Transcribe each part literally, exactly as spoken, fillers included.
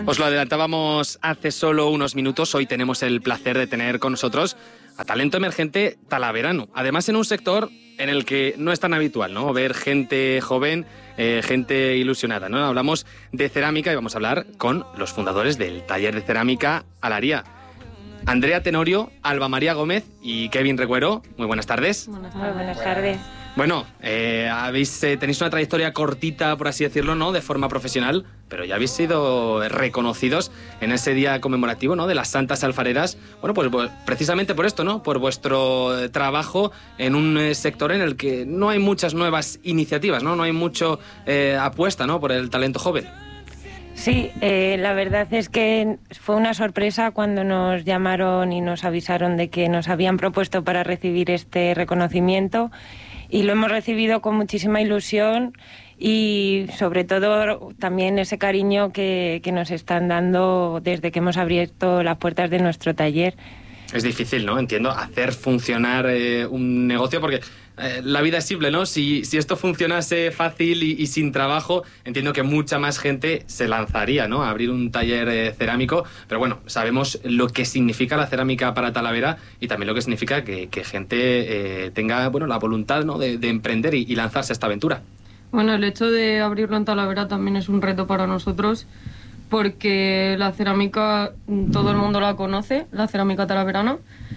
Os lo adelantábamos hace solo unos minutos. Hoy tenemos el placer de tener con nosotros a talento emergente talaverano. Además, en un sector en el que no es tan habitual, ¿no?, ver gente joven, eh, gente ilusionada, ¿no? Hablamos de cerámica y vamos a hablar con los fundadores del taller de cerámica Alaría. Andrea Tenorio, Alba María Gómez y Kevin Reguero. Muy buenas tardes. Buenas tardes. Muy buenas tardes. Bueno, eh, habéis, eh, tenéis una trayectoria cortita, por así decirlo, ¿no?, de forma profesional, pero ya habéis sido reconocidos en ese día conmemorativo, ¿no?, de las Santas Alfareras. Bueno, pues, pues precisamente por esto, ¿no?, por vuestro trabajo en un eh, sector en el que no hay muchas nuevas iniciativas, ¿no? No hay mucho eh, apuesta, ¿no?, por el talento joven. Sí, eh, la verdad es que fue una sorpresa cuando nos llamaron y nos avisaron de que nos habían propuesto para recibir este reconocimiento. Y lo hemos recibido con muchísima ilusión y sobre todo también ese cariño que, que nos están dando desde que hemos abierto las puertas de nuestro taller. Es difícil, ¿no? Entiendo, hacer funcionar eh, un negocio porque eh, la vida es simple, ¿no? Si, si esto funcionase fácil y, y sin trabajo, entiendo que mucha más gente se lanzaría, ¿no?, a abrir un taller eh, cerámico. Pero bueno, sabemos lo que significa la cerámica para Talavera y también lo que significa que, que gente eh, tenga, bueno, la voluntad, ¿no?, de, de emprender y, y lanzarse a esta aventura. Bueno, el hecho de abrirlo en Talavera también es un reto para nosotros, porque la cerámica todo el mundo la conoce, la cerámica talaverana,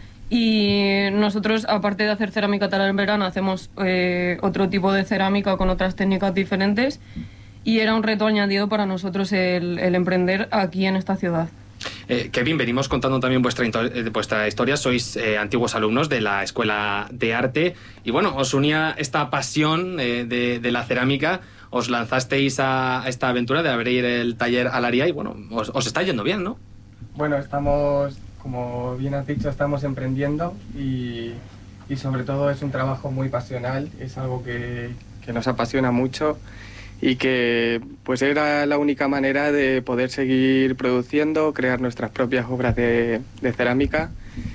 y nosotros, aparte de hacer cerámica talaverana, hacemos eh, otro tipo de cerámica con otras técnicas diferentes, y era un reto añadido para nosotros el, el emprender aquí en esta ciudad. Eh, Kevin, venimos contando también vuestra, vuestra historia. Sois eh, antiguos alumnos de la Escuela de Arte y bueno, os unía esta pasión eh, de, de la cerámica. Os lanzasteis a, a esta aventura de abrir el taller Alaría y bueno, os, os está yendo bien, ¿no? Bueno, estamos, como bien has dicho, estamos emprendiendo y, y sobre todo es un trabajo muy pasional, es algo que, que nos apasiona mucho y que pues era la única manera de poder seguir produciendo, crear nuestras propias obras de, de cerámica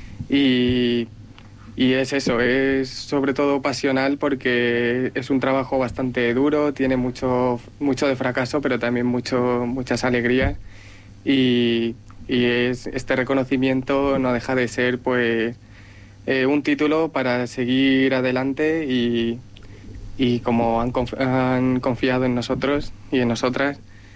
y, y es eso, es sobre todo pasional porque es un trabajo bastante duro, tiene mucho, mucho de fracaso pero también mucho, muchas alegrías y, y es, este reconocimiento no deja de ser pues eh, un título para seguir adelante y Y como han, conf han confiado en nosotros y en nosotras,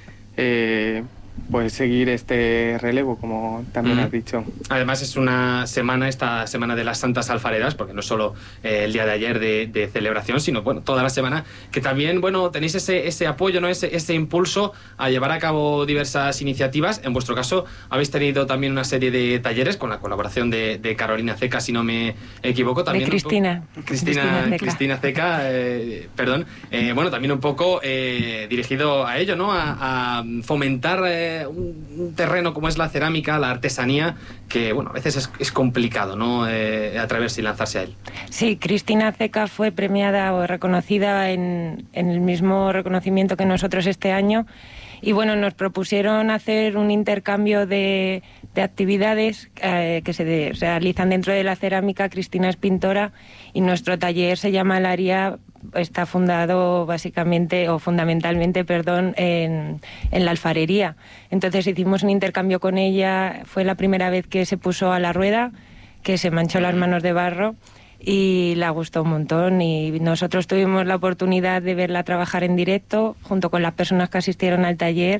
eh, pues seguir este relevo, como también mm. has dicho. Además es una semana, esta semana de las Santas Alfareras, porque no es solo eh, el día de ayer de, de celebración, sino bueno, toda la semana, que también bueno, tenéis ese, ese apoyo, ¿no?, ese, ese impulso a llevar a cabo diversas iniciativas. En vuestro caso habéis tenido también una serie de talleres con la colaboración de, de Carolina Ceca, si no me equivoco. También de Cristina. Cristina, Cristina Ceca, Cristina Ceca eh, perdón. Eh, bueno, también un poco eh, dirigido a ello, ¿no?, a, a fomentar eh, Un, un terreno como es la cerámica, la artesanía, que bueno, a veces es, es complicado, ¿no?, eh, atreverse y lanzarse a él. Sí, Cristina Ceca fue premiada o reconocida en, en el mismo reconocimiento que nosotros este año y bueno, nos propusieron hacer un intercambio de, de actividades eh, que se de, realizan dentro de la cerámica. Cristina es pintora y nuestro taller se llama Alaría. Está fundado básicamente o fundamentalmente, perdón, en, en la alfarería. Entonces hicimos un intercambio con ella, fue la primera vez que se puso a la rueda, que se manchó las manos de barro y le gustó un montón y nosotros tuvimos la oportunidad de verla trabajar en directo junto con las personas que asistieron al taller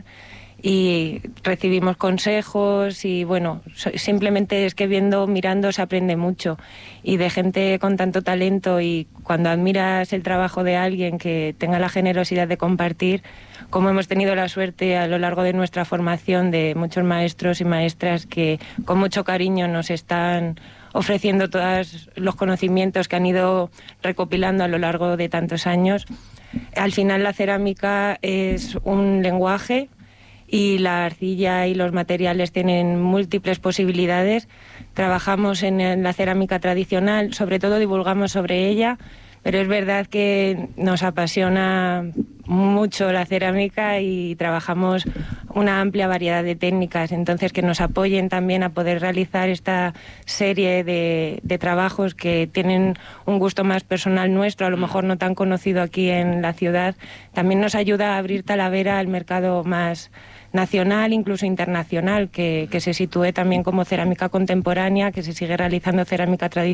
y recibimos consejos y bueno, simplemente es que viendo, mirando se aprende mucho y de gente con tanto talento y cuando admiras el trabajo de alguien que tenga la generosidad de compartir, como hemos tenido la suerte a lo largo de nuestra formación de muchos maestros y maestras que con mucho cariño nos están ofreciendo todos los conocimientos que han ido recopilando a lo largo de tantos años. Al final la cerámica es un lenguaje y la arcilla y los materiales tienen múltiples posibilidades. Trabajamos en la cerámica tradicional, sobre todo divulgamos sobre ella, pero es verdad que nos apasiona mucho la cerámica y trabajamos una amplia variedad de técnicas, entonces que nos apoyen también a poder realizar esta serie de, de trabajos que tienen un gusto más personal nuestro, a lo mejor no tan conocido aquí en la ciudad, también nos ayuda a abrir Talavera al mercado más nacional, incluso internacional, que, que se sitúe también como cerámica contemporánea, que se sigue realizando cerámica tradicional